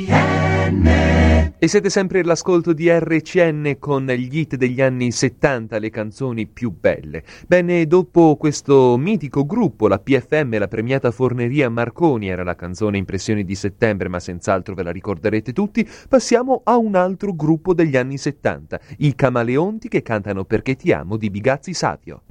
E siete sempre all'ascolto di RCN con gli hit degli anni 70, le canzoni più belle. Bene, dopo questo mitico gruppo, la PFM, la premiata Forneria Marconi, era la canzone Impressioni di settembre, ma senz'altro ve la ricorderete tutti, passiamo a un altro gruppo degli anni 70, i Camaleonti, che cantano Perché ti amo di Bigazzi Savio.